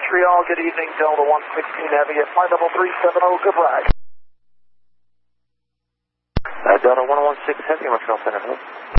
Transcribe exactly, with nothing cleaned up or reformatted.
Montreal, good evening, Delta one sixteen Heavy at flight level three seven zero, good brag. Uh, Delta one one six Heavy, Montreal Center, hello.